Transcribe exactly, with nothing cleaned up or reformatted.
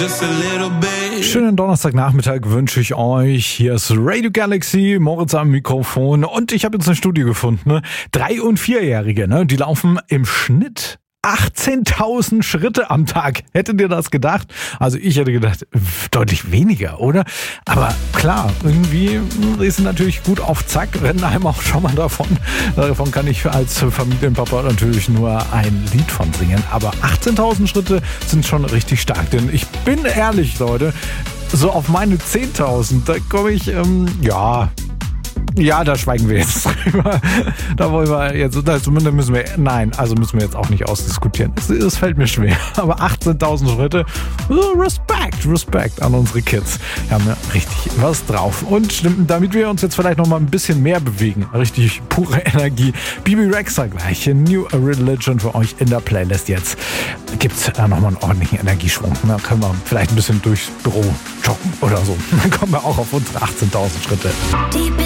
just a little bit. Schönen Donnerstagnachmittag wünsche ich euch. Hier ist Radio Galaxy, Moritz am Mikrofon und ich habe jetzt eine Studie gefunden. Ne? Drei- und Vierjährige, ne? Die laufen im Schnitt achtzehntausend Schritte am Tag. Hättet ihr das gedacht? Also ich hätte gedacht, deutlich weniger, oder? Aber klar, irgendwie ist es natürlich gut auf Zack, rennen einem auch schon mal davon. Davon kann ich als Familienpapa natürlich nur ein Lied von singen. Aber achtzehntausend Schritte sind schon richtig stark. Denn ich bin ehrlich, Leute, so auf meine zehntausend, da komme ich, ähm, ja... Ja, da schweigen wir jetzt drüber. Da wollen wir jetzt, da zumindest müssen wir, nein, also müssen wir jetzt auch nicht ausdiskutieren. Es, es fällt mir schwer. Aber achtzehntausend Schritte, Respekt, Respekt an unsere Kids. Wir haben ja richtig was drauf. Und damit wir uns jetzt vielleicht noch mal ein bisschen mehr bewegen, richtig pure Energie, Bibi Rexha gleich, New Religion für euch in der Playlist jetzt. Gibt's da noch mal einen ordentlichen Energieschwung. Da können wir vielleicht ein bisschen durchs Büro joggen oder so. Dann kommen wir auch auf unsere achtzehntausend Schritte.